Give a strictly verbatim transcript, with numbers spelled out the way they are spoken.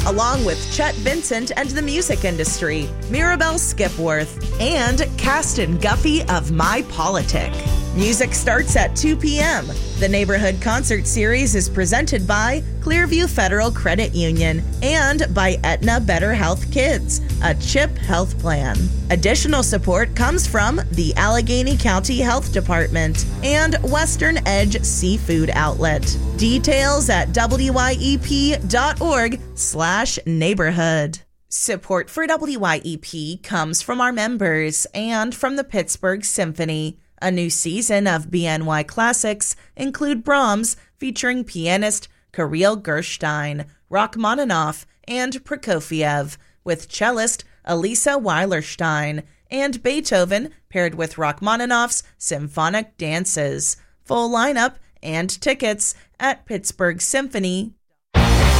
along with Chet Vincent and the music industry, Mirabelle Skipworth, and Caston Guffey of My Politic. Music starts at two p.m. The Neighborhood Concert Series is presented by Clearview Federal Credit Union and by Aetna Better Health Kids, a CHIP health plan. Additional support comes from the Allegheny County Health Department and Western Edge Seafood Outlet. Details at wyep.org slash neighborhood. Support for W Y E P comes from our members and from the Pittsburgh Symphony. A new season of B N Y Classics include Brahms, featuring pianist Kirill Gerstein, Rachmaninoff, and Prokofiev, with cellist Elisa Weilerstein, and Beethoven paired with Rachmaninoff's Symphonic Dances. Full lineup and tickets at pittsburgh symphony